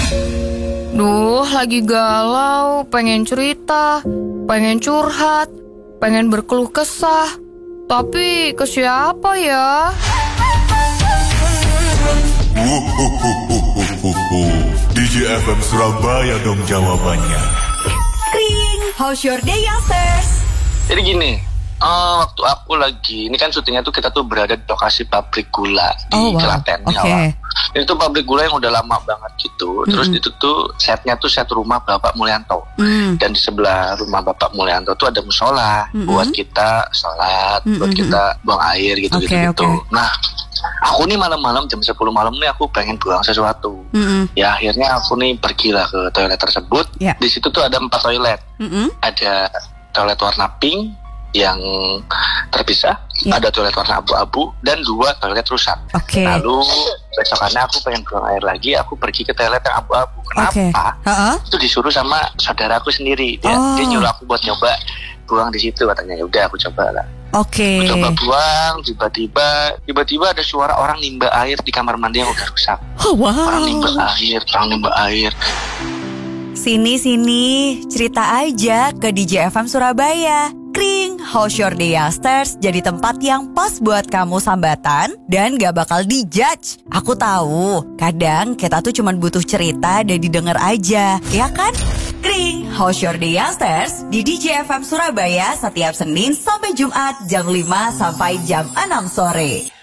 Duh, lagi galau, pengen cerita, pengen curhat, pengen berkeluh kesah. Tapi ke siapa ya? DJ FM Surabaya dong jawabannya. Kring, how's your day, youngsters? Jadi gini, waktu aku lagi, ini kan syutingnya tuh kita tuh berada di lokasi pabrik gula di Klaten. Okay. Ini tuh pabrik gula yang udah lama banget gitu. Terus itu tuh setnya tuh set rumah Bapak Mulyanto. Dan di sebelah rumah Bapak Mulyanto tuh ada musola buat kita sholat, buat kita buang air gitu-gitu. Nah, aku nih malam-malam jam 10 malam nih aku pengen buang sesuatu. Ya akhirnya aku nih pergilah ke toilet tersebut. Di situ tuh ada 4 toilet. Ada toilet warna pink yang terpisah, ada toilet warna abu-abu, dan 2 toilet rusak. Lalu besokannya aku pengen buang air lagi, aku pergi ke toilet yang abu-abu. Kenapa? Itu disuruh sama saudaraku sendiri. Dia nyuruh aku buat nyoba buang di situ, katanya. Ya udah, aku coba lah. Aku coba buang, tiba-tiba ada suara orang nimba air di kamar mandi yang udah rusak. Orang nimba air. Sini, cerita aja ke DJ FM Surabaya. Kring, how's your day, youngsters? Jadi tempat yang pas buat kamu sambatan dan gak bakal dijudge. Aku tahu, kadang kita tuh cuma butuh cerita dan didengar aja, ya kan? Kring, how's your day, youngsters? Di DJ FM Surabaya setiap Senin sampai Jumat jam 5 sampai jam 6 sore.